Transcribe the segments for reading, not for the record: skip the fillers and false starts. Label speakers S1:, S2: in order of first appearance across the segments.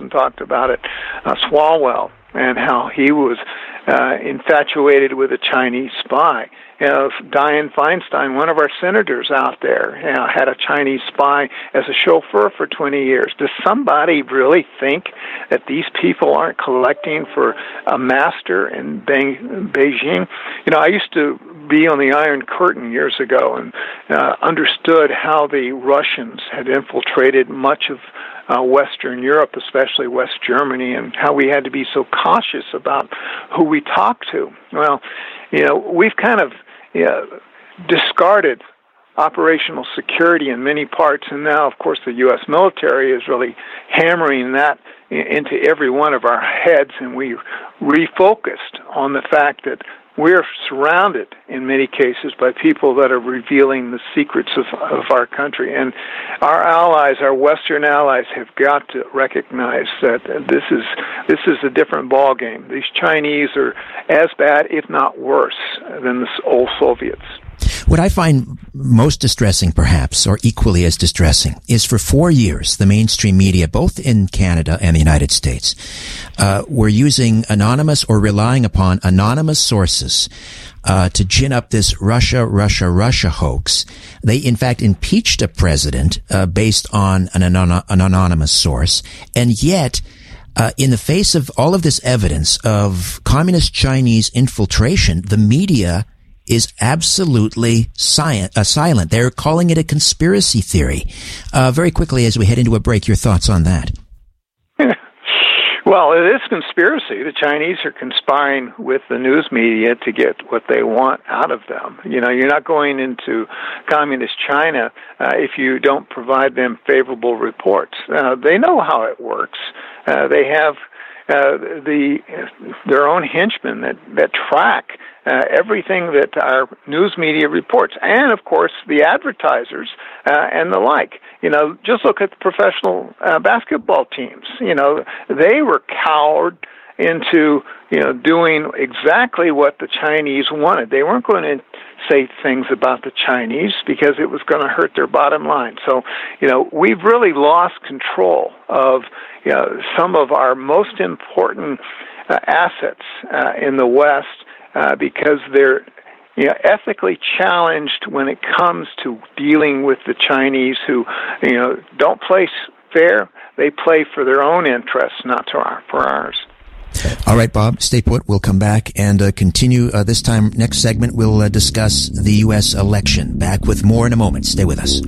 S1: Wilson talked about it, Swalwell, and how he was infatuated with a Chinese spy. Dianne Feinstein, one of our senators out there, had a Chinese spy as a chauffeur for 20 years. Does somebody really think that these people aren't collecting for a master in Beijing? I used to be on the Iron Curtain years ago and understood how the Russians had infiltrated much of Western Europe, especially West Germany, and how we had to be so cautious about who we talk to. Well, we've kind of discarded operational security in many parts, and now, of course, the U.S. military is really hammering that into every one of our heads, and we refocused on the fact that we're surrounded, in many cases, by people that are revealing the secrets of our country. And our allies, our Western allies, have got to recognize that this is a different ballgame. These Chinese are as bad, if not worse, than the old Soviets.
S2: What I find most distressing, perhaps, or equally as distressing, is for 4 years, the mainstream media, both in Canada and the United States, were using anonymous or relying upon anonymous sources to gin up this Russia hoax. They, in fact, impeached a president based on an anonymous source, and yet in the face of all of this evidence of communist Chinese infiltration, the media is absolutely silent. They're calling it a conspiracy theory. Very quickly, as we head into a break, your thoughts on that?
S1: Well, it is conspiracy. The Chinese are conspiring with the news media to get what they want out of them. You're not going into communist China if you don't provide them favorable reports. They know how it works. They have their own henchmen that track everything that our news media reports, and of course the advertisers and the like. Just look at the professional basketball teams. They were cowered into doing exactly what the Chinese wanted. They weren't going to say things about the Chinese because it was going to hurt their bottom line. So, we've really lost control of some of our most important assets in the West because they're ethically challenged when it comes to dealing with the Chinese who don't play fair. They play for their own interests, not for ours.
S2: All right, Bob, stay put. We'll come back and continue this time. Next segment, we'll discuss the U.S. election. Back with more in a moment. Stay with us.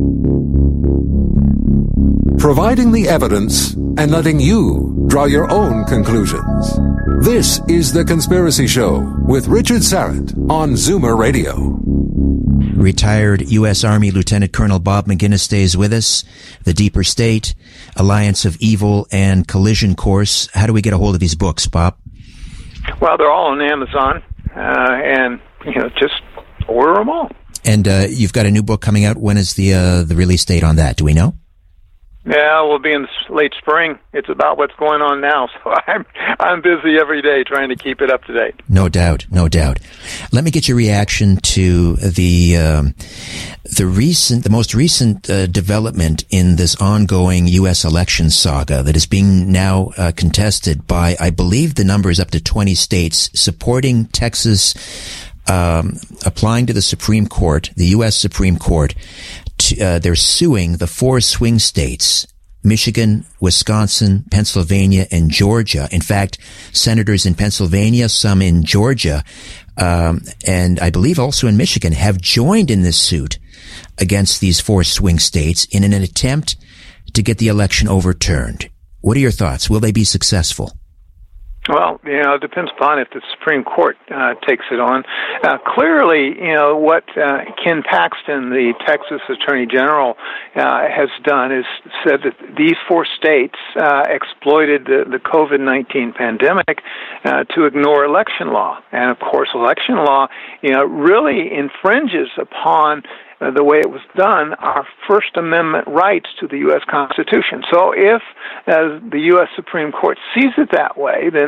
S3: Providing the evidence and letting you draw your own conclusions. This is The Conspiracy Show with Richard Syrett on Zoomer Radio.
S2: Retired U.S. Army Lieutenant Colonel Bob Maginnis stays with us. The Deeper State, Alliance of Evil, and Collision Course. How do we get a hold of these books, Bob?
S1: Well, they're all on Amazon, and just order them all. And
S2: you've got a new book coming out. When is the release date on that? Do we know?
S1: Yeah, we'll be in the late spring. It's about what's going on now, so I'm busy every day trying to keep it up to date.
S2: No doubt. Let me get your reaction to the most recent development in this ongoing U.S. election saga that is being now contested by, I believe the number is up to 20 states supporting Texas applying to the Supreme Court, the U.S. Supreme Court. They're suing the 4 swing states, Michigan, Wisconsin, Pennsylvania, and Georgia. In fact, senators in Pennsylvania, some in Georgia, and I believe also in Michigan have joined in this suit against these 4 swing states in an attempt to get the election overturned. What are your thoughts? Will they be successful?
S1: Well, it depends upon if the Supreme Court takes it on. Clearly, what Ken Paxton, the Texas Attorney General, has done is said that these 4 states exploited the COVID-19 pandemic to ignore election law. And, of course, election law, really infringes upon the way it was done, our First Amendment rights to the U.S. Constitution. So if the U.S. Supreme Court sees it that way, then they'll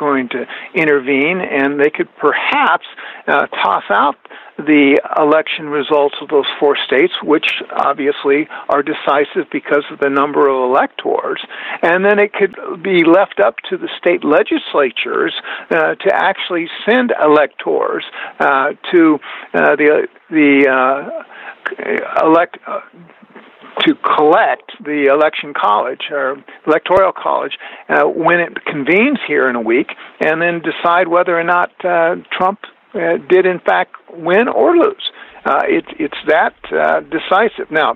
S1: going to intervene, and they could perhaps toss out the election results of those 4 states, which obviously are decisive because of the number of electors, and then it could be left up to the state legislatures to actually send electors to to collect the election college or electoral college when it convenes here in a week, and then decide whether or not Trump did in fact win or lose. It's that decisive. Now,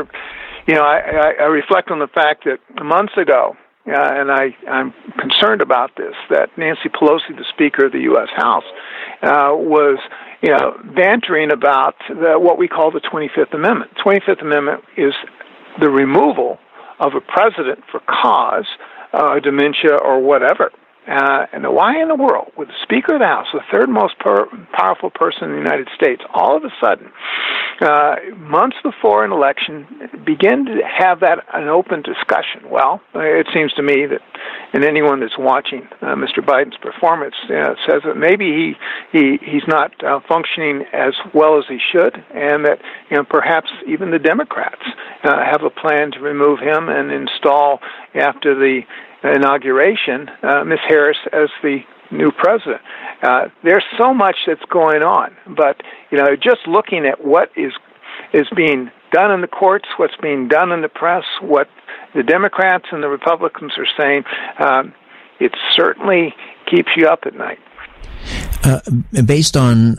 S1: I reflect on the fact that months ago, and I'm concerned about this, that Nancy Pelosi, the Speaker of the U.S. House, was bantering about what we call the 25th Amendment. The 25th Amendment is the removal of a president for cause, dementia or whatever. And why in the world would the Speaker of the House, the third most powerful person in the United States, all of a sudden, months before an election, begin to have that an open discussion? Well, it seems to me that, and anyone that's watching Mr. Biden's performance says that maybe he's not functioning as well as he should, and that perhaps even the Democrats have a plan to remove him and install after the inauguration, Ms. Harris as the new president. There's so much that's going on, but just looking at what is being done in the courts, what's being done in the press, what the Democrats and the Republicans are saying, it certainly keeps you up at night.
S2: Based on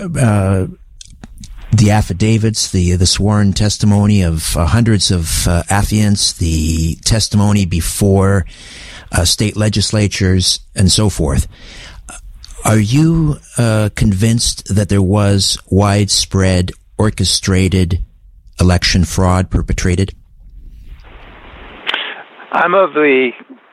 S2: the affidavits, the sworn testimony of hundreds of affiants, the testimony before state legislatures, and so forth, are you convinced that there was widespread, orchestrated election fraud perpetrated?
S1: I'm of the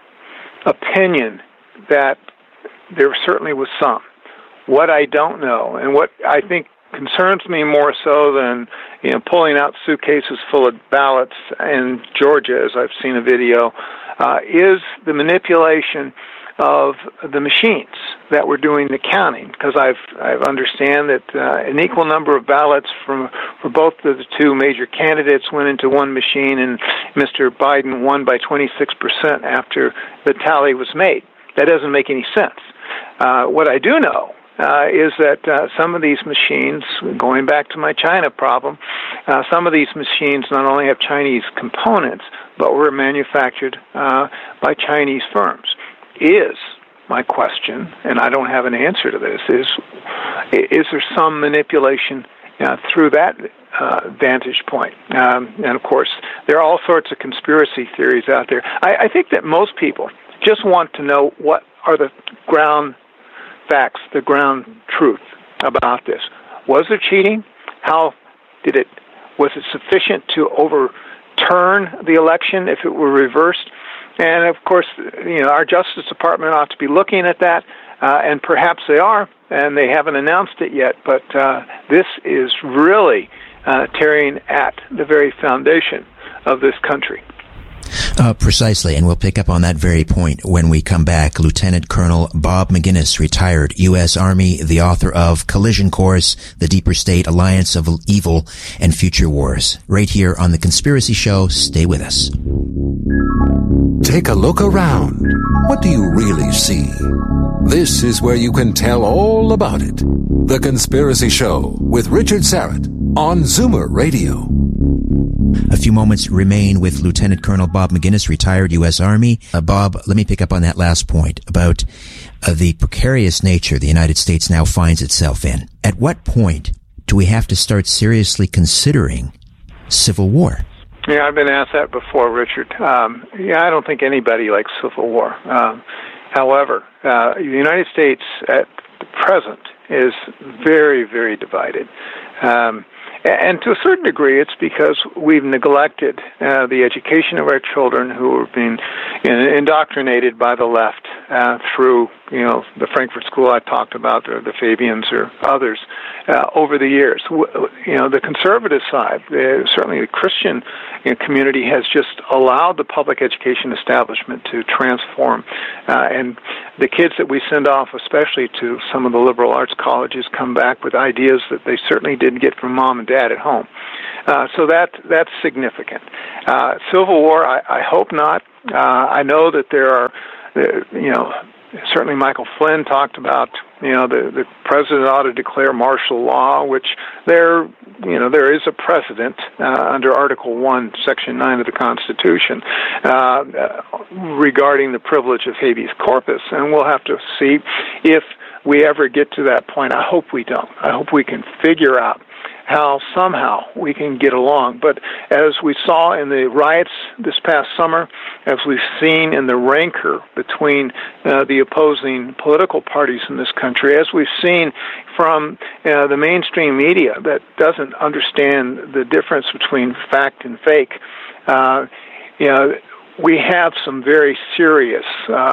S1: opinion that there certainly was some. What I don't know, and what I think concerns me more so than pulling out suitcases full of ballots in Georgia, as I've seen a video, is the manipulation of the machines that were doing the counting. Because I understand that an equal number of ballots for both of the two major candidates went into one machine, and Mr. Biden won by 26% after the tally was made. That doesn't make any sense. What I do know is that some of these machines, going back to my China problem, some of these machines not only have Chinese components, but were manufactured by Chinese firms. Is my question, and I don't have an answer to this, is there some manipulation through that vantage point? And of course, there are all sorts of conspiracy theories out there. I think that most people just want to know what are the ground facts, the ground truth about this. Was there cheating? How did it? Was it sufficient to overturn the election if it were reversed? And of course, our Justice Department ought to be looking at that, and perhaps they are, and they haven't announced it yet. But this is really tearing at the very foundation of this country.
S2: Precisely, and we'll pick up on that very point when we come back. Lieutenant Colonel Bob Maginnis, retired U.S. Army, the author of Collision Course, The Deeper State, Alliance of Evil and Future Wars. Right here on The Conspiracy Show. Stay with us.
S3: Take a look around. What do you really see? This is where you can tell all about it. The Conspiracy Show with Richard Syrett on Zoomer Radio.
S2: A few moments remain with Lieutenant Colonel Bob Maginnis, retired U.S. Army. Bob, let me pick up on that last point about the precarious nature the United States now finds itself in. At what point do we have to start seriously considering civil war?
S1: Yeah, I've been asked that before, Richard. I don't think anybody likes civil war. However, the United States at the present is very, very divided. And to a certain degree, it's because we've neglected the education of our children who are being indoctrinated by the left through, the Frankfurt School I talked about, or the Fabians or others, over the years. The conservative side, certainly the Christian community, has just allowed the public education establishment to transform. And the kids that we send off, especially to some of the liberal arts colleges, come back with ideas that they certainly didn't get from mom and dad at home. So that's significant. Civil war, I hope not. I know that there are, certainly Michael Flynn talked about, the president ought to declare martial law, which there is a precedent under Article 1, Section 9 of the Constitution regarding the privilege of habeas corpus, and we'll have to see if we ever get to that point. I hope we don't. I hope we can figure out how somehow we can get along. But as we saw in the riots this past summer, as we've seen in the rancor between the opposing political parties in this country, as we've seen from the mainstream media that doesn't understand the difference between fact and fake, we have some very serious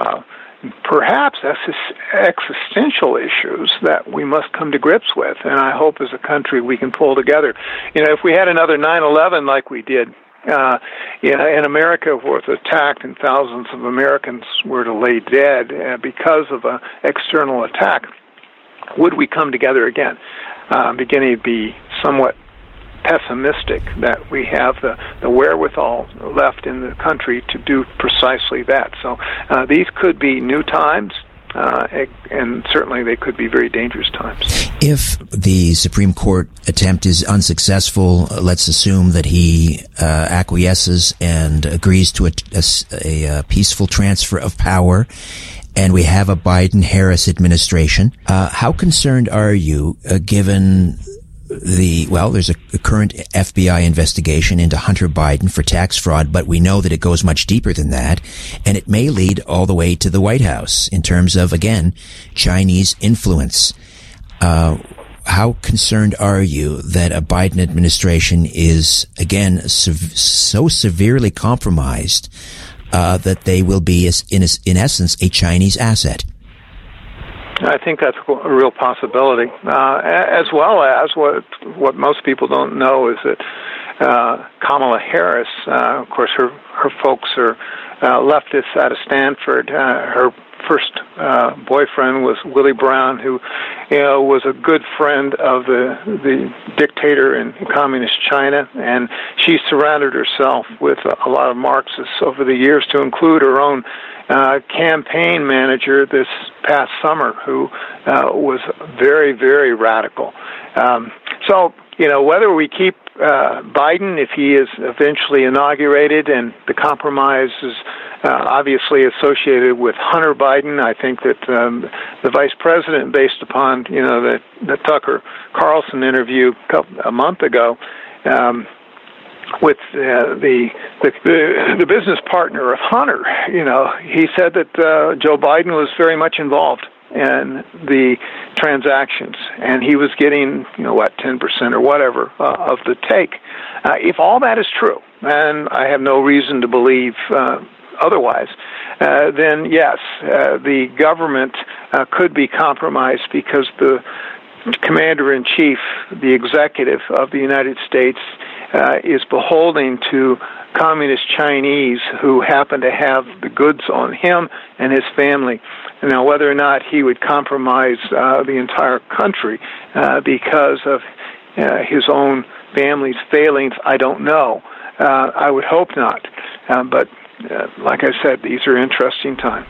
S1: perhaps existential issues that we must come to grips with, and I hope as a country we can pull together. If we had another 9/11 like we did, and America was attacked and thousands of Americans were to lay dead because of an external attack, would we come together again? I'm beginning to be somewhat pessimistic that we have the wherewithal left in the country to do precisely that. So these could be new times, and certainly they could be very dangerous times.
S2: If the Supreme Court attempt is unsuccessful, let's assume that he acquiesces and agrees to a peaceful transfer of power, and we have a Biden-Harris administration. How concerned are you, given there's a current FBI investigation into Hunter Biden for tax fraud, but we know that it goes much deeper than that, and it may lead all the way to the White House in terms of, again, Chinese influence. How concerned are you that a Biden administration is, again, so severely compromised that they will be, in essence, a Chinese asset?
S1: I think that's a real possibility, as well as what most people don't know is that Kamala Harris, of course, her folks are leftists out of Stanford. Her first boyfriend was Willie Brown, who was a good friend of the dictator in communist China, and she surrounded herself with a lot of Marxists over the years, to include her own campaign manager this past summer, who was very, very radical. So, whether we keep Biden, if he is eventually inaugurated, and the compromise is obviously associated with Hunter Biden, I think that the vice president, based upon the Tucker Carlson interview a month ago, with the business partner of Hunter, he said that Joe Biden was very much involved in the transactions, and he was getting 10% or whatever of the take. If all that is true, and I have no reason to believe otherwise, then yes, the government could be compromised, because the commander-in-chief, the executive of the United States, is beholden to communist Chinese who happen to have the goods on him and his family. Now, whether or not he would compromise the entire country because of his own family's failings, I don't know. I would hope not. But like I said, these are interesting times.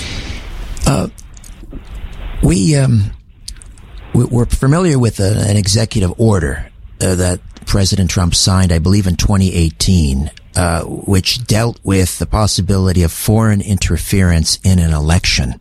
S2: We're familiar with an executive order that President Trump signed, I believe, in 2018, which dealt with the possibility of foreign interference in an election,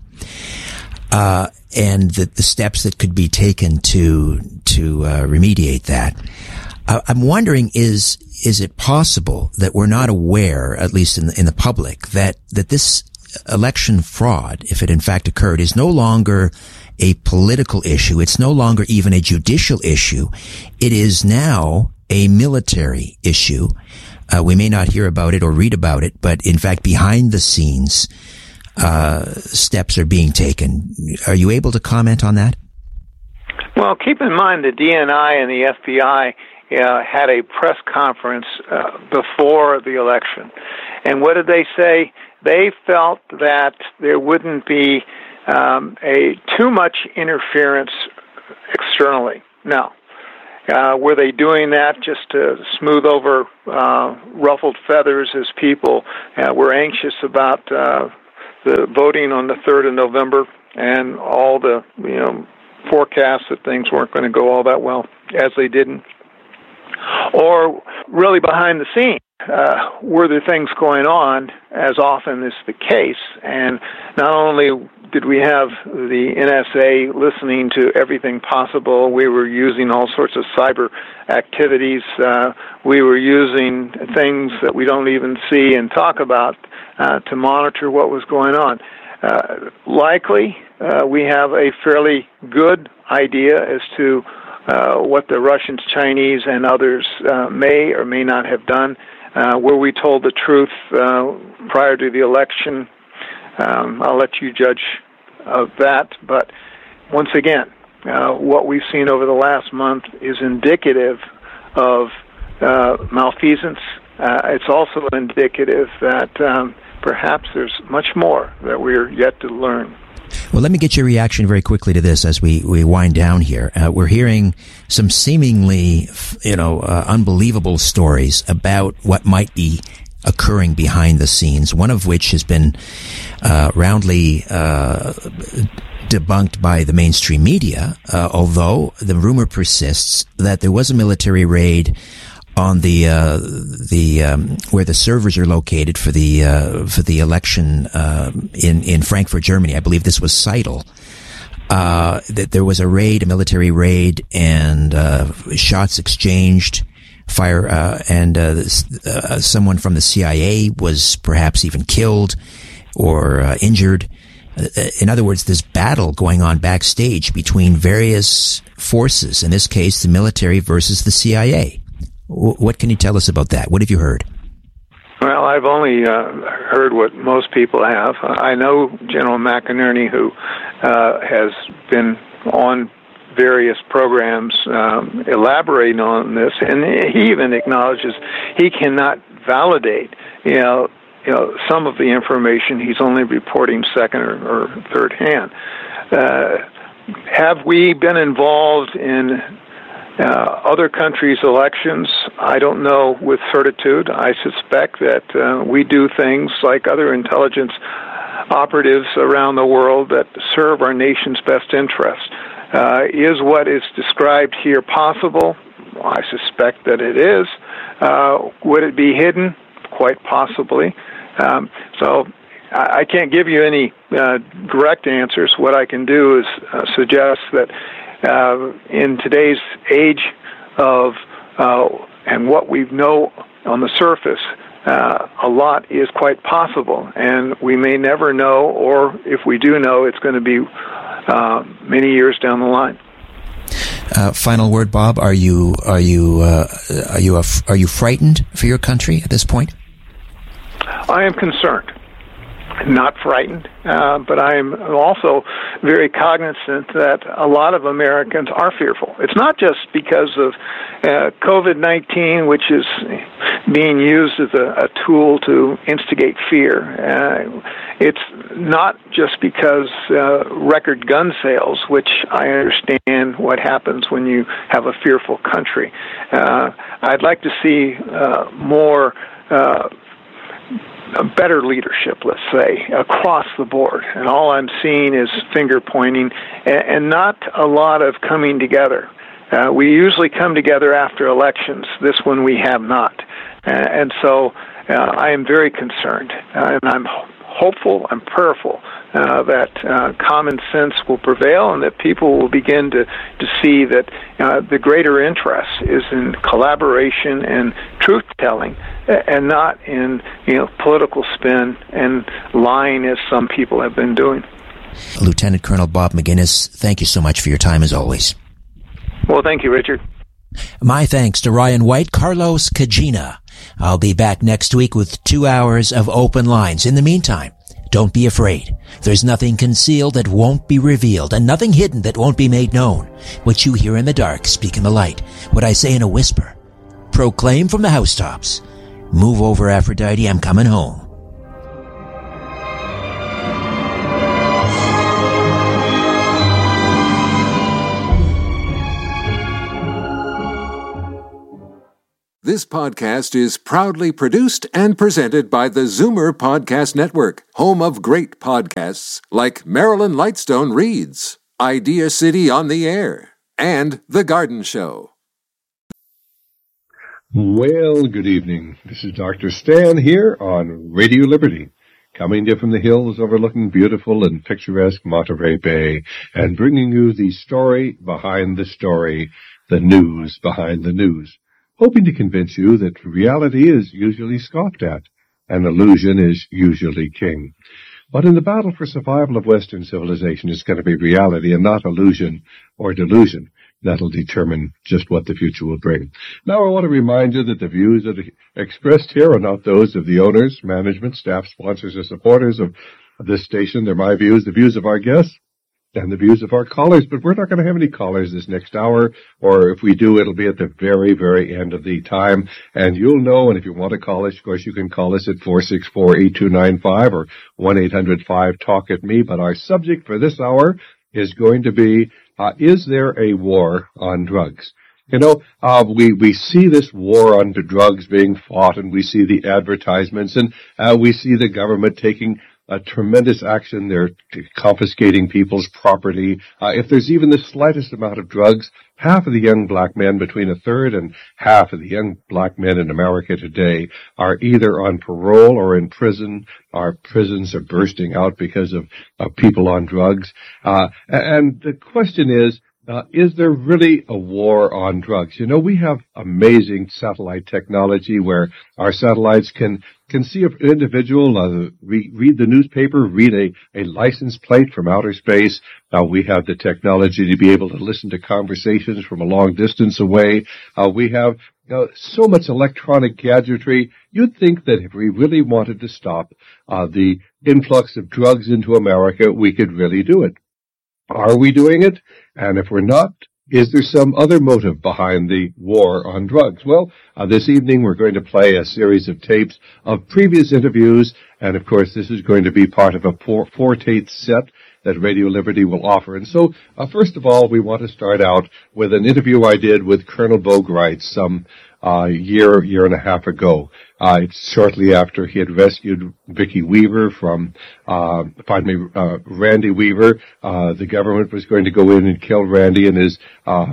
S2: and the steps that could be taken to remediate that. I'm wondering, is it possible that we're not aware, at least in the public, that this election fraud, if it in fact occurred, is no longer a political issue. It's no longer even a judicial issue. It is now a military issue. We may not hear about it or read about it, but in fact, behind the scenes, steps are being taken. Are you able to comment on that?
S1: Well, keep in mind the DNI and the FBI had a press conference before the election. And what did they say? They felt that there wouldn't be too much interference externally. Now, were they doing that just to smooth over ruffled feathers as people were anxious about the voting on the 3rd of November and all the forecasts that things weren't going to go all that well as they didn't? Or really behind the scenes, were there things going on, as often is the case, and not only did we have the NSA listening to everything possible, we were using all sorts of cyber activities, we were using things that we don't even see and talk about to monitor what was going on. Likely, we have a fairly good idea as to what the Russians, Chinese, and others may or may not have done. Were we told the truth prior to the election? I'll let you judge of that. But once again, what we've seen over the last month is indicative of malfeasance. It's also indicative that perhaps there's much more that we're yet to learn.
S2: Well, let me get your reaction very quickly to this as we wind down here. We're hearing some seemingly, unbelievable stories about what might be occurring behind the scenes, one of which has been roundly debunked by the mainstream media, although the rumor persists that there was a military raid on the where the servers are located for the election in Frankfurt, Germany. I believe this was Seidel. That there was a military raid, and shots exchanged, fire, and someone from the CIA was perhaps even killed or injured. In other words, this battle going on backstage between various forces, in this case, the military versus the CIA. What can you tell us about that? What have you heard?
S1: Well, I've only heard what most people have. I know General McInerney, who has been on various programs elaborating on this, and he even acknowledges he cannot validate, some of the information. He's only reporting second or third hand. Have we been involved in other countries' elections? I don't know with certitude. I suspect that we do things like other intelligence operatives around the world that serve our nation's best interest. Is what is described here possible? I suspect that it is. Would it be hidden? Quite possibly. So I can't give you any direct answers. What I can do is suggest that in today's age of and what we know on the surface, a lot is quite possible, and we may never know, or if we do know, it's going to be many years down the line.
S2: Final word, Bob. Are you frightened for your country at this point?
S1: I am concerned. Not frightened, but I am also very cognizant that a lot of Americans are fearful. It's not just because of COVID-19, which is being used as a tool to instigate fear. It's not just because record gun sales, which I understand what happens when you have a fearful country. I'd like to see more better leadership, let's say, across the board. And all I'm seeing is finger pointing and not a lot of coming together. We usually come together after elections. This one we have not. And so I am very concerned. And I'm hopeful, I'm prayerful that common sense will prevail and that people will begin to see that the greater interest is in collaboration and truth-telling and not in political spin and lying as some people have been doing.
S2: Lieutenant Colonel Bob Maginnis, thank you so much for your time as always.
S1: Well, thank you, Richard.
S2: My thanks to Ryan White, Carlos Cagina. I'll be back next week with 2 hours of open lines. In the meantime, Don't be afraid. There's nothing concealed that won't be revealed, and nothing hidden that won't be made known. What you hear in the dark, speak in the light. What I say in a whisper, proclaim from the housetops. Move over, Aphrodite, I'm coming home.
S3: This podcast is proudly produced and presented by the Zoomer Podcast Network, home of great podcasts like Marilyn Lightstone Reads, Idea City on the Air, and The Garden Show.
S4: Well, good evening. This is Dr. Stan here on Radio Liberty, coming to you from the hills overlooking beautiful and picturesque Monterey Bay, and bringing you the story behind the story, the news behind the news, hoping to convince you that reality is usually scoffed at, and illusion is usually king. But in the battle for survival of Western civilization, it's going to be reality and not illusion or delusion that'll determine just what the future will bring. Now, I want to remind you that the views that are expressed here are not those of the owners, management, staff, sponsors, or supporters of this station. They're my views, the views of our guests, and the views of our callers, but we're not going to have any callers this next hour, or if we do, it'll be at the very, very end of the time, and you'll know, and if you want to call us, of course, you can call us at 464-8295 or 1-800-5-TALK-AT-ME, but our subject for this hour is going to be, is there a war on drugs? You know, we see this war on drugs being fought, and we see the advertisements, and we see the government taking a tremendous action. They're confiscating people's property. If there's even the slightest amount of drugs, half of the young black men, between a third and half of the young black men in America today, are either on parole or in prison. Our prisons are bursting out because of people on drugs. And the question is there really a war on drugs? You know, we have amazing satellite technology where our satellites can see an individual, read the newspaper, read a license plate from outer space. We have the technology to be able to listen to conversations from a long distance away. We have so much electronic gadgetry. You'd think that if we really wanted to stop the influx of drugs into America, we could really do it. Are we doing it? And if we're not, is there some other motive behind the war on drugs? Well, this evening we're going to play a series of tapes of previous interviews, and of course this is going to be part of a four-tape set that Radio Liberty will offer. And so, first of all, we want to start out with an interview I did with Colonel Boegreitz some year and a half ago. It's shortly after he had rescued Vicki Weaver from, Randy Weaver. The government was going to go in and kill Randy and his,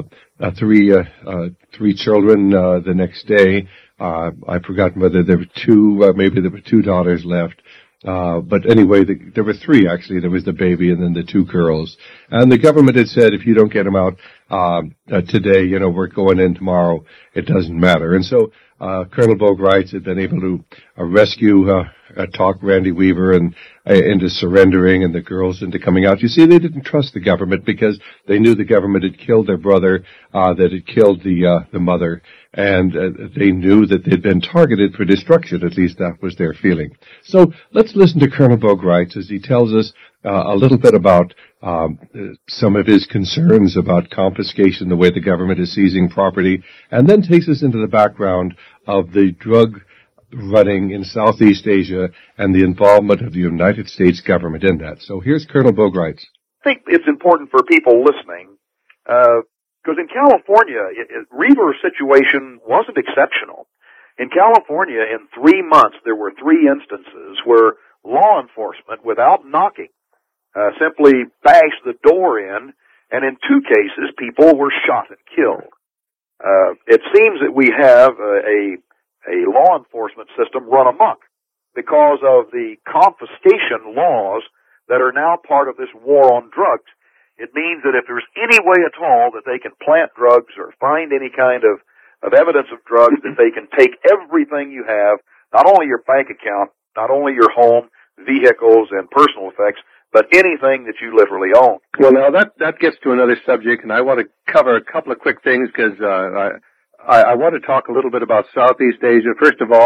S4: three children, the next day. I've forgotten whether there were two, maybe there were two daughters left. But anyway, there were three actually. There was the baby and then the two girls. And the government had said, if you don't get them out, today, we're going in tomorrow. It doesn't matter. And so, Colonel Boegreitz had been able to rescue, talk Randy Weaver into surrendering and the girls into coming out. You see, they didn't trust the government because they knew the government had killed their brother, that had killed the mother, and they knew that they'd been targeted for destruction. At least that was their feeling. So let's listen to Colonel Boegreitz as he tells us a little bit about some of his concerns about confiscation, the way the government is seizing property, and then takes us into the background of the drug running in Southeast Asia and the involvement of the United States government in that. So here's Colonel Boegreitz.
S5: I think it's important for people listening, because in California, Weaver's situation wasn't exceptional. In California, in 3 months, there were 3 instances where law enforcement, without knocking, simply bashed the door in, and in 2 cases, people were shot and killed. It seems that we have a law enforcement system run amok because of the confiscation laws that are now part of this war on drugs. It means that if there's any way at all that they can plant drugs or find any kind of evidence of drugs, that they can take everything you have, not only your bank account, not only your home, vehicles, and personal effects, but anything that you literally own.
S4: Well, now that gets to another subject, and I want to cover a couple of quick things because I want to talk a little bit about Southeast Asia. First of all,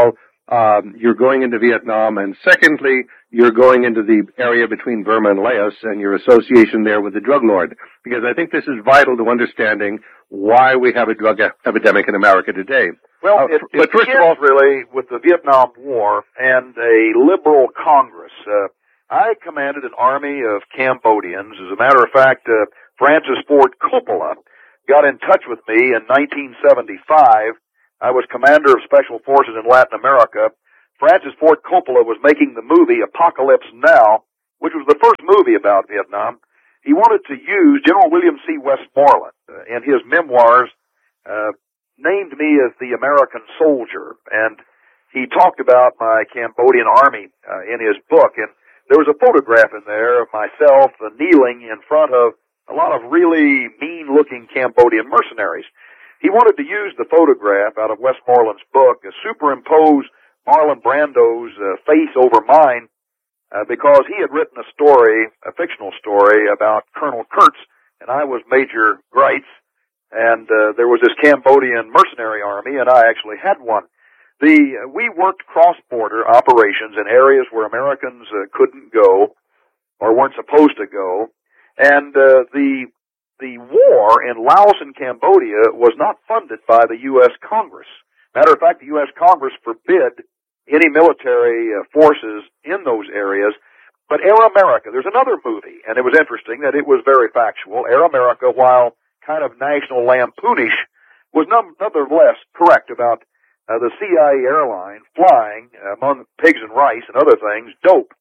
S6: you're going into Vietnam, and secondly, you're going into the area between Burma and Laos and your association there with the drug lord. Because I think this is vital to understanding why we have a drug epidemic in America today.
S5: Well, it begins really with the Vietnam War and a liberal Congress. I commanded an army of Cambodians. As a matter of fact, Francis Ford Coppola got in touch with me in 1975. I was commander of special forces in Latin America. Francis Ford Coppola was making the movie Apocalypse Now, which was the first movie about Vietnam. He wanted to use General William C. Westmoreland in his memoirs, named me as the American soldier, and he talked about my Cambodian army in his book, and there was a photograph in there of myself kneeling in front of a lot of really mean-looking Cambodian mercenaries. He wanted to use the photograph out of Westmoreland's book, superimpose Marlon Brando's face over mine, because he had written a story, a fictional story, about Colonel Kurtz, and I was Major Greitz, and there was this Cambodian mercenary army, and I actually had one. We worked cross-border operations in areas where Americans couldn't go or weren't supposed to go, and the war in Laos and Cambodia was not funded by the U.S. Congress. Matter of fact, the U.S. Congress forbid any military forces in those areas. But Air America, there's another movie, and it was interesting that it was very factual. Air America, while kind of national lampoonish, was nonetheless correct about the CIA airline flying, among pigs and rice and other things, dope.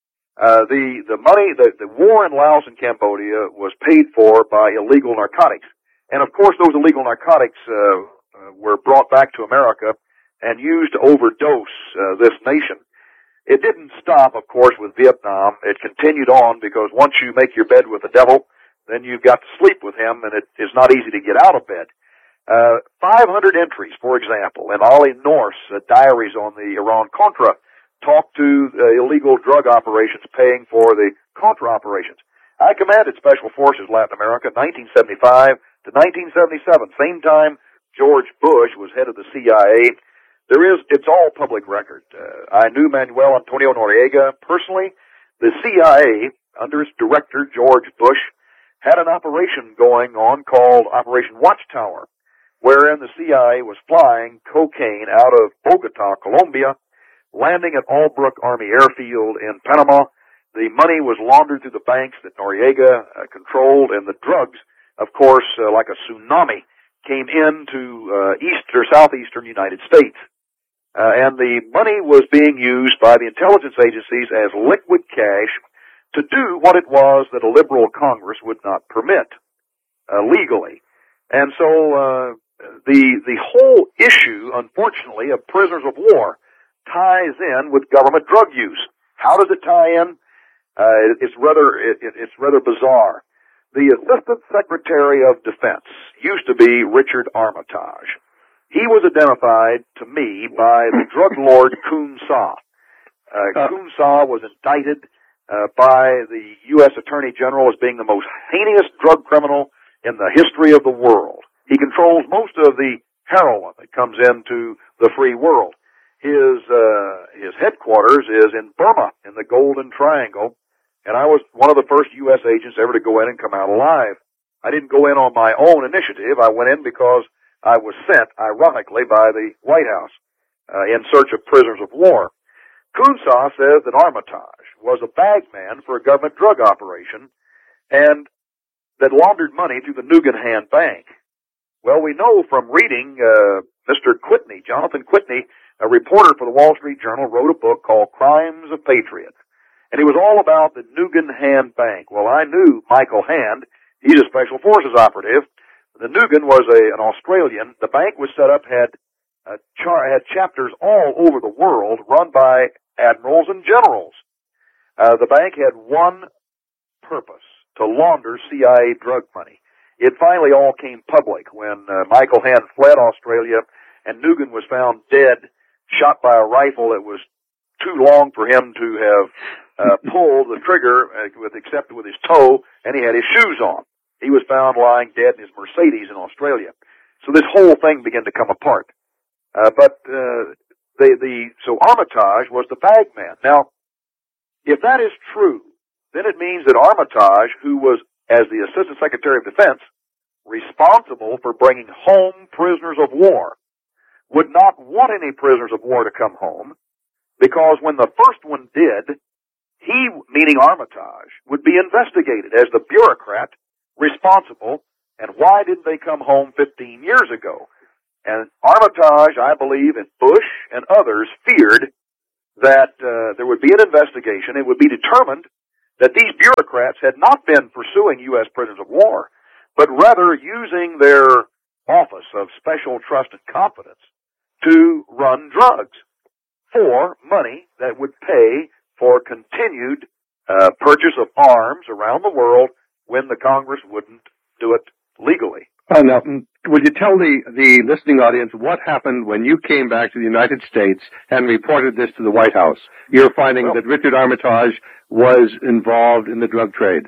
S5: The war in Laos and Cambodia was paid for by illegal narcotics. And of course those illegal narcotics, were brought back to America and used to overdose, this nation. It didn't stop, of course, with Vietnam. It continued on because once you make your bed with the devil, then you've got to sleep with him, and it is not easy to get out of bed. 500 entries, for example, in Ollie North's diaries on the Iran-Contra talk to illegal drug operations paying for the Contra operations. I commanded Special Forces Latin America 1975 to 1977, same time George Bush was head of the CIA. It's all public record. I knew Manuel Antonio Noriega personally. The CIA, under its director, George Bush, had an operation going on called Operation Watchtower, wherein the CIA was flying cocaine out of Bogota, Colombia, landing at Albrook Army Airfield in Panama. The money was laundered through the banks that Noriega controlled, and the drugs, of course, like a tsunami, came into southeastern United States. And the money was being used by the intelligence agencies as liquid cash to do what it was that a liberal Congress would not permit legally. And so the whole issue, unfortunately, of prisoners of war ties in with government drug use. How does it tie in? It's rather bizarre. The Assistant Secretary of Defense used to be Richard Armitage. He was identified to me by the drug lord Khoon Sa. Khoon Sa was indicted by the U.S. Attorney General as being the most heinous drug criminal in the history of the world. He controls most of the heroin that comes into the free world. His headquarters is in Burma, in the Golden Triangle, and I was one of the first U.S. agents ever to go in and come out alive. I didn't go in on my own initiative. I went in because I was sent, ironically, by the White House in search of prisoners of war. Khoon Sa says that Armitage was a bagman for a government drug operation and that laundered money through the Nugan Bank. Well, we know from reading Mr. Quitney, Jonathan Quitney, a reporter for the Wall Street Journal, wrote a book called Crimes of Patriots. And it was all about the Nugan Bank. Well, I knew Michael Hand. He's a Special Forces operative. The Nugan was an Australian. The bank was set up, had chapters all over the world run by admirals and generals. The bank had one purpose, to launder CIA drug money. It finally all came public when Michael Hand fled Australia and Nugan was found dead, shot by a rifle that was too long for him to have pulled the trigger except with his toe, and he had his shoes on. He was found lying dead in his Mercedes in Australia. So this whole thing began to come apart. But So Armitage was the bagman. Now, if that is true, then it means that Armitage, who was, as the Assistant Secretary of Defense, responsible for bringing home prisoners of war, would not want any prisoners of war to come home, because when the first one did, he, meaning Armitage, would be investigated as the bureaucrat responsible, and why didn't they come home 15 years ago? And Armitage, I believe, and Bush and others feared that there would be an investigation. It would be determined that these bureaucrats had not been pursuing U.S. prisoners of war, but rather using their office of special trust and confidence to run drugs for money that would pay for continued purchase of arms around the world when the Congress wouldn't do it legally.
S6: Now, would you tell the listening audience what happened when you came back to the United States and reported this to the White House? You're finding that Richard Armitage was involved in the drug trade.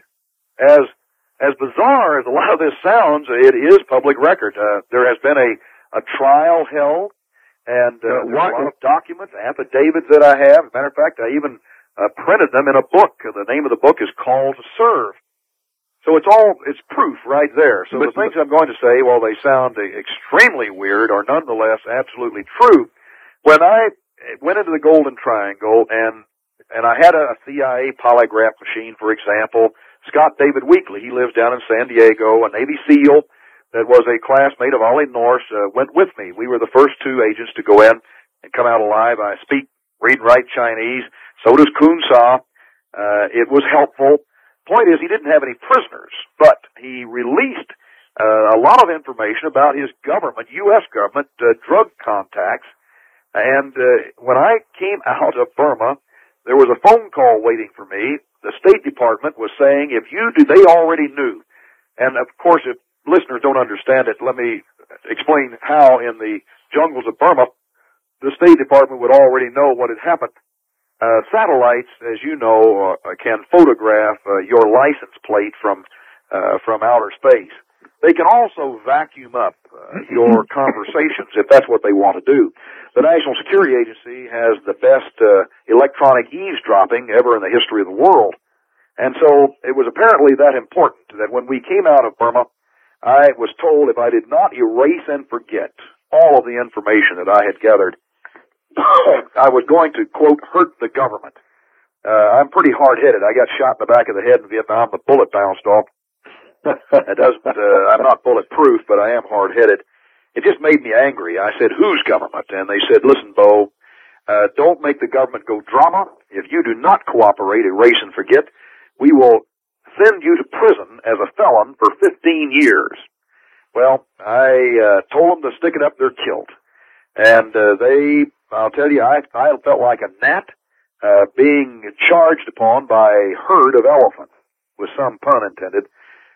S5: As bizarre as a lot of this sounds, it is public record. There has been a trial held, and there's a lot of documents, affidavits that I have. As a matter of fact, I even printed them in a book. The name of the book is Call to Serve. So it's proof right there. So the things I'm going to say, while they sound extremely weird, are nonetheless absolutely true. When I went into the Golden Triangle and I had a CIA polygraph machine, for example, Scott David Weekly, he lives down in San Diego, a Navy SEAL that was a classmate of Ollie Norse, went with me. We were the first two agents to go in and come out alive. I speak, read and write Chinese. So does Kun Sa. It was helpful. Point is, he didn't have any prisoners, but he released a lot of information about his government, U.S. government, drug contacts. And when I came out of Burma, there was a phone call waiting for me. The State Department was saying, if you do, they already knew. And of course, if listeners don't understand it, let me explain how in the jungles of Burma, the State Department would already know what had happened. Satellites, as you know, can photograph your license plate from outer space. They can also vacuum up your conversations if that's what they want to do. The National Security Agency has the best electronic eavesdropping ever in the history of the world. And so it was apparently that important that when we came out of Burma, I was told if I did not erase and forget all of the information that I had gathered, I was going to, quote, hurt the government. I'm pretty hard-headed. I got shot in the back of the head in Vietnam. The bullet bounced off. I'm not bulletproof, but I am hard-headed. It just made me angry. I said, whose government? And they said, listen, Bo, don't make the government go drama. If you do not cooperate, erase and forget, we will send you to prison as a felon for 15 years. Well, I told them to stick it up their kilt. And I'll tell you, I felt like a gnat being charged upon by a herd of elephants, with some pun intended.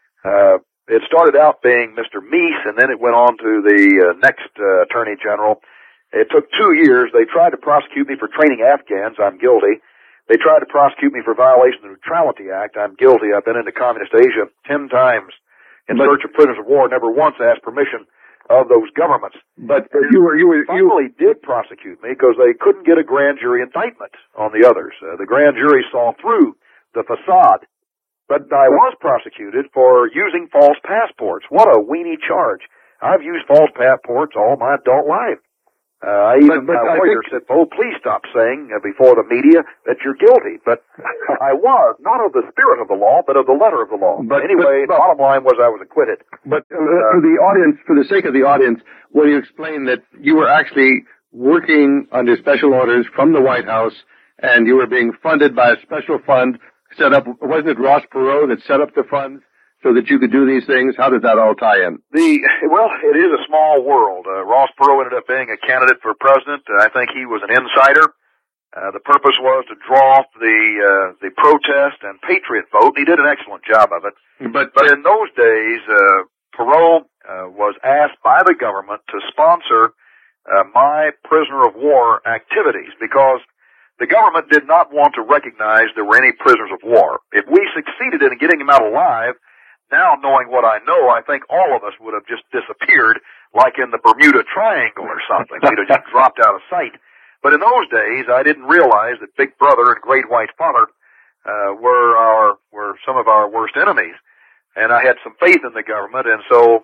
S5: It started out being Mr. Meese, and then it went on to the next Attorney General. It took 2 years. They tried to prosecute me for training Afghans. I'm guilty. They tried to prosecute me for violation of the Neutrality Act. I'm guilty. I've been into Communist Asia 10 times in search of prisoners of war, never once asked permission of those governments. But you finally did prosecute me because they couldn't get a grand jury indictment on the others. The grand jury saw through the facade. But I was prosecuted for using false passports. What a weenie charge. I've used false passports all my adult life. My lawyer said, oh, please stop saying before the media that you're guilty. But I was, not of the spirit of the law, but of the letter of the law. But anyway, the bottom line was I was acquitted.
S6: But for the audience, for the sake of the audience, will you explain that you were actually working under special orders from the White House and you were being funded by a special fund set up? Wasn't it Ross Perot that set up the funds so that you could do these things? How did that all tie in?
S5: Well, it is a small world. Ross Perot ended up being a candidate for president. I think he was an insider. The purpose was to draw off the protest and patriot vote. He did an excellent job of it. But in those days, Perot was asked by the government to sponsor my prisoner of war activities because the government did not want to recognize there were any prisoners of war. If we succeeded in getting him out alive, now, knowing what I know, I think all of us would have just disappeared, like in the Bermuda Triangle or something. We'd have just dropped out of sight. But in those days, I didn't realize that Big Brother and Great White Father were some of our worst enemies. And I had some faith in the government, and so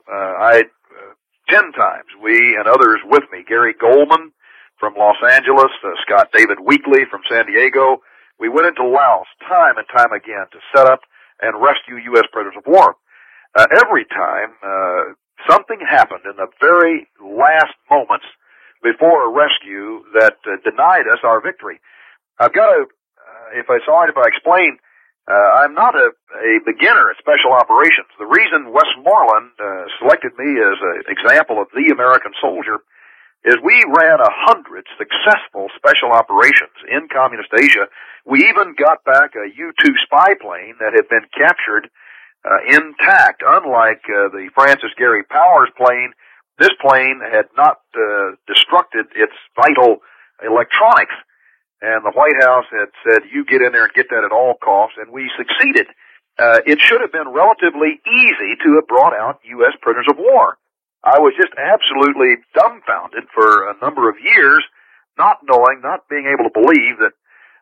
S5: 10 times, we and others with me, Gary Goldman from Los Angeles, Scott David Weekly from San Diego, we went into Laos time and time again to set up and rescue U.S. prisoners of war. Every time, something happened in the very last moments before a rescue that denied us our victory. I've got to, if it's all right if I explain, I'm not a beginner at special operations. The reason Westmoreland selected me as an example of the American soldier is we ran 100 successful special operations in Communist Asia. We even got back a U-2 spy plane that had been captured intact. Unlike the Francis Gary Powers plane, this plane had not destructed its vital electronics. And the White House had said, you get in there and get that at all costs, and we succeeded. It should have been relatively easy to have brought out U.S. prisoners of war. I was just absolutely dumbfounded for a number of years, not knowing, not being able to believe that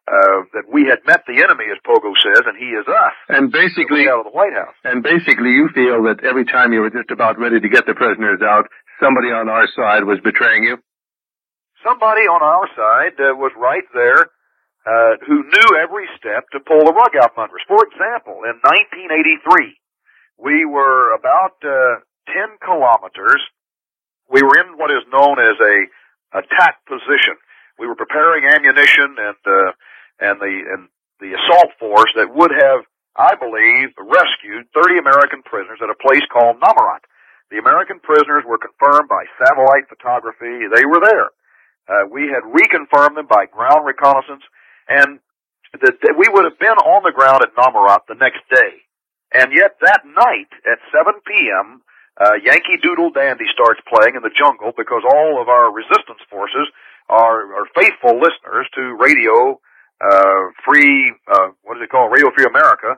S5: we had met the enemy, as Pogo says, and he is us.
S6: And basically,
S5: out of the White House.
S6: And basically, you feel that every time you were just about ready to get the prisoners out, somebody on our side was betraying you?
S5: Somebody on our side was right there, who knew every step to pull the rug out from under us. For example, in 1983, we were about 10 kilometers. We were in what is known as a attack position. We were preparing ammunition and the assault force that would have, I believe, rescued 30 American prisoners at a place called Namarat. The American prisoners were confirmed by satellite photography. They were there. We had reconfirmed them by ground reconnaissance, and we would have been on the ground at Namarat the next day. And yet that night at 7 p.m., Yankee Doodle Dandy starts playing in the jungle because all of our resistance forces are faithful listeners to Radio Free America,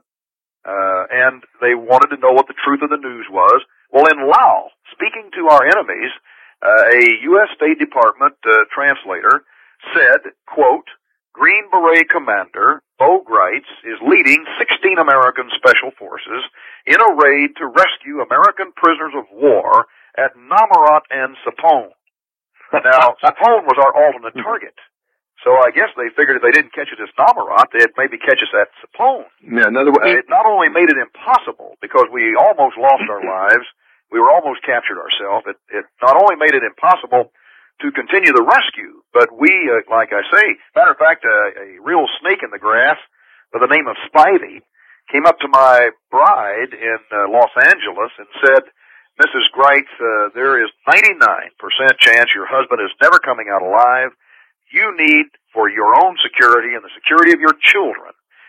S5: and they wanted to know what the truth of the news was. Well, in Laos, speaking to our enemies, a U.S. State Department translator said, quote, Green Beret Commander Bo Greitz is leading 16 American Special Forces in a raid to rescue American prisoners of war at Namarat and Sapone. Now, Sapone was our alternate target. So I guess they figured if they didn't catch us at Namarat, they'd maybe catch us at Sapone.
S6: Yeah, in other words,
S5: it not only made it impossible because we almost lost our lives, we were almost captured ourselves. It not only made it impossible to continue the rescue, but we, like I say, matter of fact, a real snake in the grass by the name of Spivey came up to my bride in Los Angeles and said, Mrs. Greitz, there is 99% chance your husband is never coming out alive. You need, for your own security and the security of your children,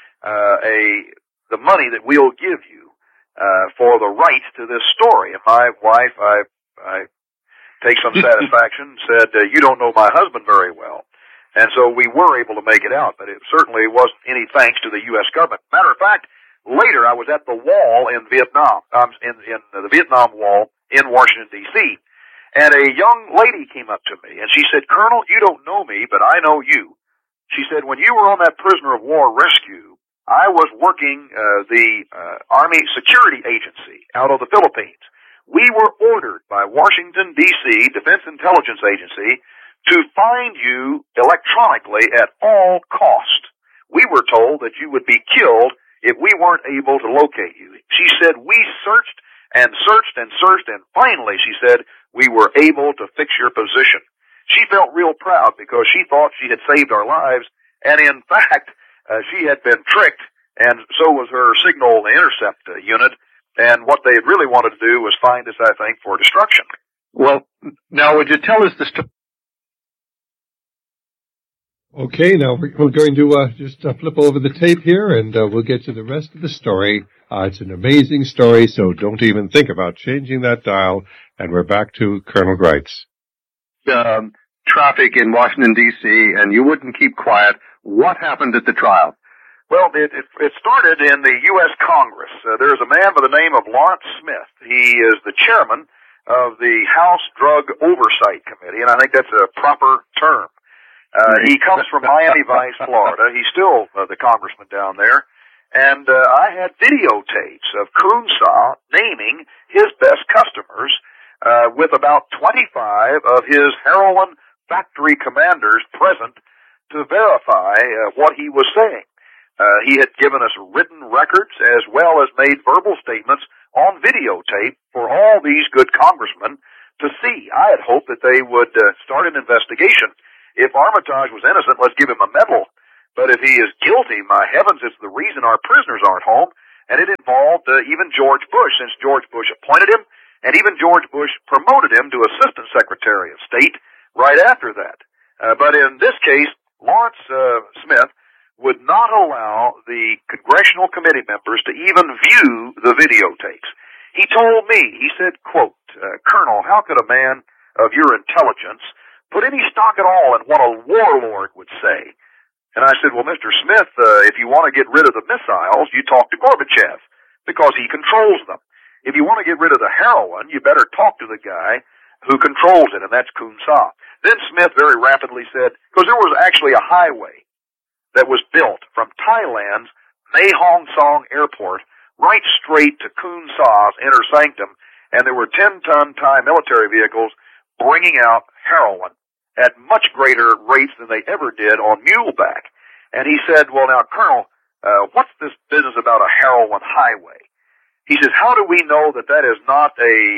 S5: the money that we'll give you for the rights to this story. And my wife, I take some satisfaction, said, you don't know my husband very well. And so we were able to make it out, but it certainly wasn't any thanks to the U.S. government. Matter of fact, later I was at the wall in Vietnam, in the Vietnam Wall in Washington, D.C., and a young lady came up to me, and she said, Colonel, you don't know me, but I know you. She said, when you were on that prisoner of war rescue, I was working the Army Security Agency out of the Philippines. We were ordered by Washington, D.C. Defense Intelligence Agency to find you electronically at all cost. We were told that you would be killed if we weren't able to locate you. She said, we searched and searched and searched, and finally, she said, we were able to fix your position. She felt real proud because she thought she had saved our lives, and in fact, she had been tricked, and so was her signal intercept unit, and what they really wanted to do was find us, I think, for destruction.
S6: Well, now would you tell us the story?
S4: Okay, now we're going to just flip over the tape here, and we'll get to the rest of the story. It's an amazing story, so don't even think about changing that dial, and we're back to Colonel Greitz.
S6: Traffic in Washington, D.C., and you wouldn't keep quiet. What happened at the trial?
S5: Well, it started in the U.S. Congress. There's a man by the name of Lawrence Smith. He is the chairman of the House Drug Oversight Committee, and I think that's a proper term. He comes from Miami Vice, Florida. He's still the congressman down there. And I had videotapes of Coonsaw naming his best customers with about 25 of his heroin factory commanders present to verify what he was saying. He had given us written records as well as made verbal statements on videotape for all these good congressmen to see. I had hoped that they would start an investigation. If Armitage was innocent, let's give him a medal. But if he is guilty, my heavens, it's the reason our prisoners aren't home. And it involved even George Bush, since George Bush appointed him, and even George Bush promoted him to Assistant Secretary of State right after that. But in this case, Lawrence Smith would not allow the congressional committee members to even view the videotapes. He told me, he said, quote, Colonel, how could a man of your intelligence put any stock at all in what a warlord would say? And I said, well, Mr. Smith, if you want to get rid of the missiles, you talk to Gorbachev, because he controls them. If you want to get rid of the heroin, you better talk to the guy who controls it, and that's Coonsaw. Then Smith very rapidly said, because there was actually a highway that was built from Thailand's Mae Hong Song Airport right straight to Coonsaw's inner sanctum, and there were 10-ton Thai military vehicles bringing out heroin at much greater rates than they ever did on muleback. And he said, well, now, Colonel, what's this business about a heroin highway? He says, how do we know that that is not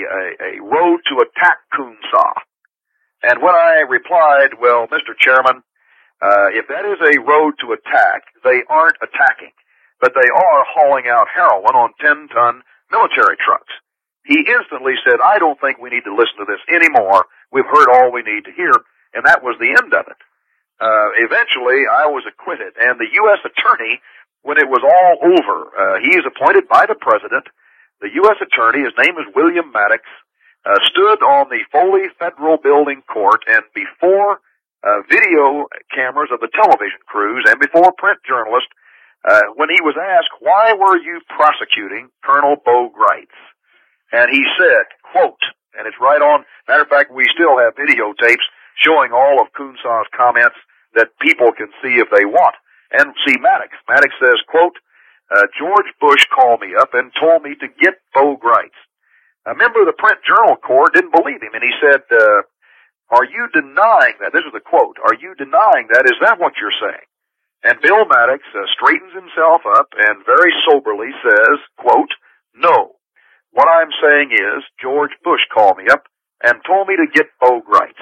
S5: a road to attack Coonsaw? And when I replied, well, Mr. Chairman, if that is a road to attack, they aren't attacking, but they are hauling out heroin on 10-ton military trucks. He instantly said, I don't think we need to listen to this anymore. We've heard all we need to hear, and that was the end of it. Eventually, I was acquitted, and the U.S. attorney, when it was all over, he is appointed by the president. The U.S. attorney, his name is William Maddox, stood on the Foley Federal Building Court, and before video cameras of the television crews and before print journalists, when he was asked, why were you prosecuting Colonel Bo Greitz? And he said, quote, and it's right on, matter of fact, we still have videotapes showing all of Coonsaw's comments that people can see if they want. And see Maddox. Maddox says, quote, George Bush called me up and told me to get Bo Greitz. A member of the print journal corps didn't believe him, and he said, are you denying that? This is the quote. Are you denying that? Is that what you're saying? And Bill Maddox straightens himself up and very soberly says, quote, no. What I'm saying is George Bush called me up and told me to get Bo Greitz.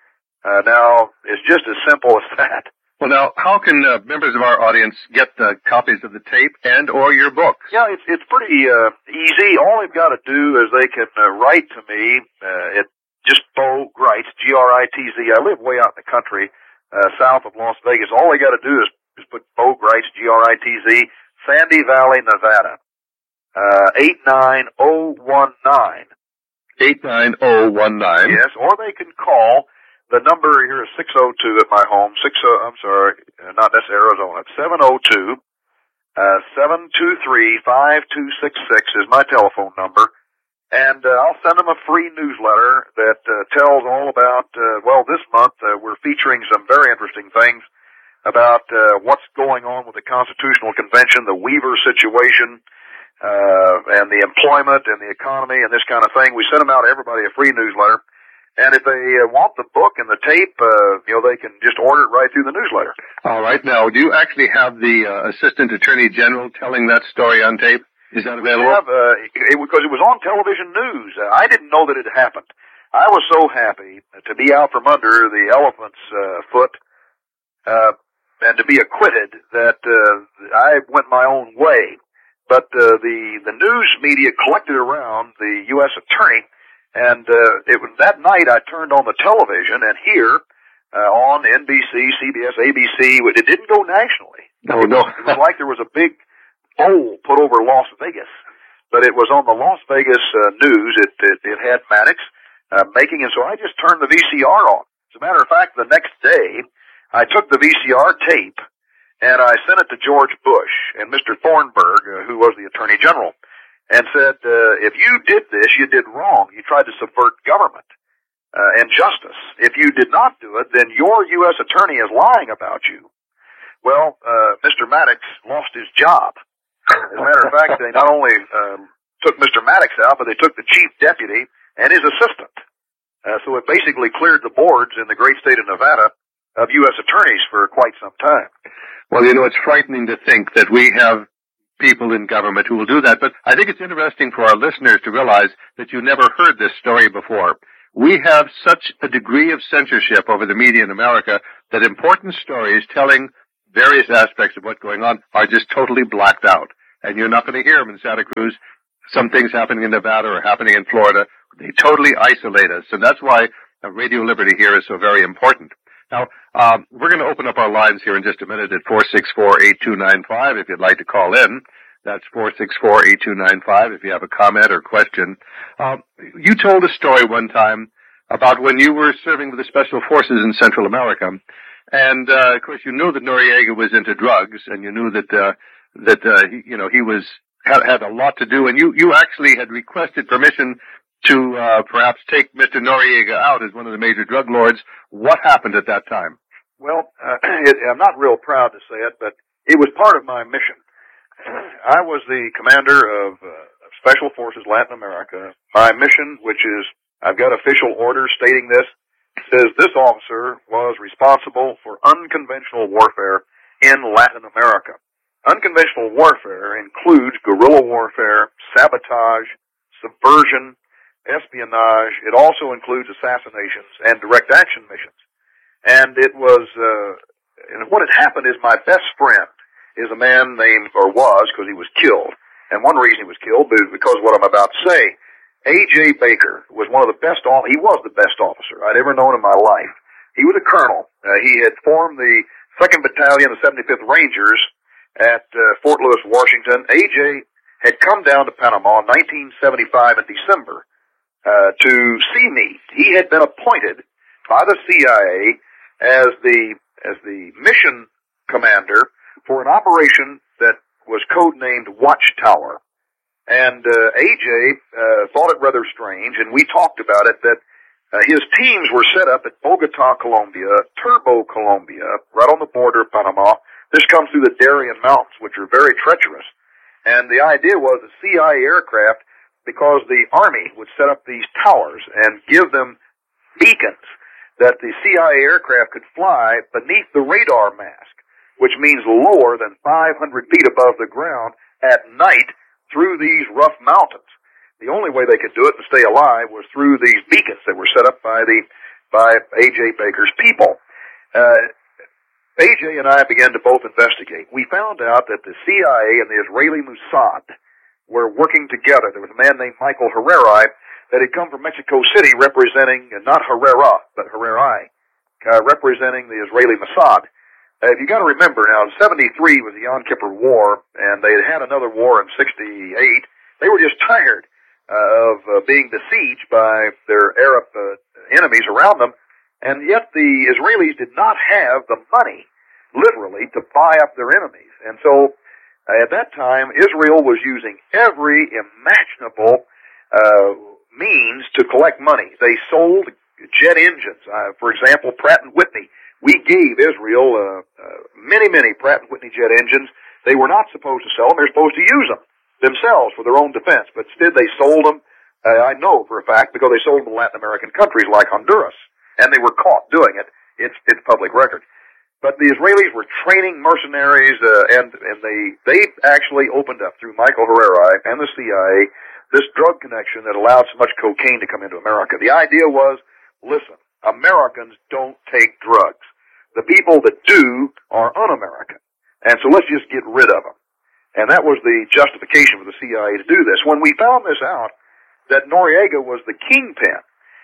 S5: Now, it's just as simple as that.
S6: Well, now, how can members of our audience get copies of the tape and or your books?
S5: Yeah, it's pretty easy. All they've got to do is they can write to me at just Bo Greitz, G-R-I-T-Z. I live way out in the country, south of Las Vegas. All they got to do is put Bo Greitz, G-R-I-T-Z, Sandy Valley, Nevada, 89019.
S6: 89019.
S5: Yes, or they can call. The number here is 602 at my home. Not that's Arizona. 702-723-5266 is my telephone number. And I'll send them a free newsletter that tells all about, this month we're featuring some very interesting things about what's going on with the Constitutional Convention, the Weaver situation, and the employment and the economy and this kind of thing. We send them out to everybody a free newsletter. And if they want the book and the tape, they can just order it right through the newsletter.
S6: All right. Now, do you actually have the Assistant Attorney General telling that story on tape? Is that available?
S5: Because it was on television news. I didn't know that it happened. I was so happy to be out from under the elephant's foot and to be acquitted that I went my own way. But the news media collected around the U.S. attorney, and it was that night I turned on the television, and here on NBC, CBS, ABC, it didn't go nationally.
S6: Oh, no.
S5: It was like there was a big bowl put over Las Vegas, but it was on the Las Vegas news. It had Maddox making it, so I just turned the VCR on. As a matter of fact, the next day I took the VCR tape and I sent it to George Bush and Mr. Thornburg, who was the Attorney General, and said, if you did this, you did wrong. You tried to subvert government. and justice. If you did not do it, then your U.S. attorney is lying about you. Well, Mr. Maddox lost his job. As a matter of fact, they not only took Mr. Maddox out, but they took the chief deputy and his assistant. So it basically cleared the boards in the great state of Nevada of U.S. attorneys for quite some time.
S6: Well, you know, it's frightening to think that we have people in government who will do that, but I think it's interesting for our listeners to realize that you never heard this story before. We have such a degree of censorship over the media in America that important stories telling various aspects of what's going on are just totally blacked out. And you're not going to hear them in Santa Cruz. Some things happening in Nevada or happening in Florida, they totally isolate us. And that's why Radio Liberty here is so very important. Now, we're going to open up our lines here in just a minute at 464-8295 if you'd like to call in. That's 464-8295 if you have a comment or question. You told a story one time about when you were serving with the Special Forces in Central America. And, of course, you knew that Noriega was into drugs, and you knew that he had a lot to do, and you actually had requested permission to perhaps take Mr. Noriega out as one of the major drug lords. What happened at that time?
S5: Well, I'm not real proud to say it, but it was part of my mission. I was the commander of Special Forces Latin America. My mission, which is, I've got official orders stating this, says this officer was responsible for unconventional warfare in Latin America. Unconventional warfare includes guerrilla warfare, sabotage, subversion, espionage. It also includes assassinations and direct action missions. And it was, and what had happened is my best friend is a man named, or was, because he was killed. And one reason he was killed is because of what I'm about to say. A.J. Baker was one of the best, he was the best officer I'd ever known in my life. He was a colonel. He had formed the 2nd Battalion of 75th Rangers at Fort Lewis, Washington. A.J. had come down to Panama in 1975 in December to see me. He had been appointed by the CIA as the mission commander for an operation that was codenamed Watchtower. And A.J. thought it rather strange, and we talked about it, that his teams were set up at Bogota, Colombia, Turbo, Colombia, right on the border of Panama. This comes through the Darien Mountains, which are very treacherous. And the idea was the CIA aircraft, because the Army would set up these towers and give them beacons that the CIA aircraft could fly beneath the radar mask, which means lower than 500 feet above the ground at night through these rough mountains. The only way they could do it and stay alive was through these beacons that were set up by A.J. Baker's people. A.J. and I began to both investigate. We found out that the CIA and the Israeli Mossad were working together. There was a man named Michael Hariri that had come from Mexico City representing, not Herrera, but Hariri, representing the Israeli Mossad. You got to remember now, 73 was the Yom Kippur War, and they had another war in 68. They were just tired of being besieged by their Arab enemies around them, and yet the Israelis did not have the money, literally, to buy up their enemies. And so, at that time, Israel was using every imaginable means to collect money. They sold jet engines. For example, Pratt & Whitney. We gave Israel many Pratt & Whitney jet engines. They were not supposed to sell them. They're supposed to use them themselves for their own defense. But instead, they sold them, I know for a fact, because they sold them to Latin American countries like Honduras. And they were caught doing it. It's public record. But the Israelis were training mercenaries, and they actually opened up through Michael Hariri and the CIA this drug connection that allowed so much cocaine to come into America. The idea was, listen, Americans don't take drugs. The people that do are un-American. And so let's just get rid of them. And that was the justification for the CIA to do this. When we found this out, that Noriega was the kingpin,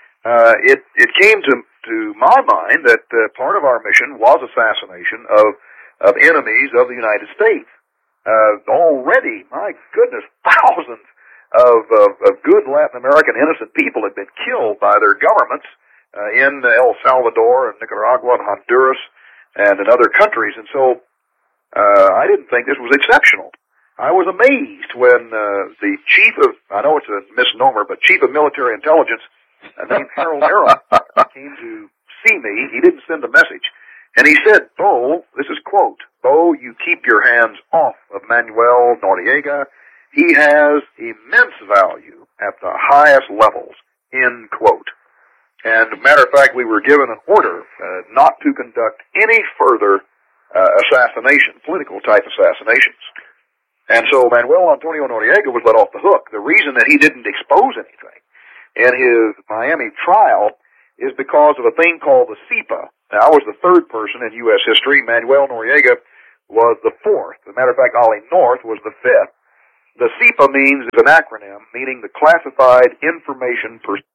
S5: it came to my mind that part of our mission was assassination of enemies of the United States. Already, my goodness, thousands of good Latin American innocent people had been killed by their governments in El Salvador and Nicaragua and Honduras and in other countries. And so I didn't think this was exceptional. I was amazed when the chief of, I know it's a misnomer, but chief of military intelligence named Harold Arrow came to see me. He didn't send a message. And he said, Bo, this is quote, Bo, you keep your hands off of Manuel Noriega. He has immense value at the highest levels, end quote. And matter of fact, we were given an order not to conduct any further political type assassinations. And so Manuel Antonio Noriega was let off the hook. The reason that he didn't expose anything in his Miami trial is because of a thing called the CIPA. Now, I was the third person in U.S. history. Manuel Noriega was the fourth. As a matter of fact, Ollie North was the fifth. The CIPA is an acronym meaning the Classified Information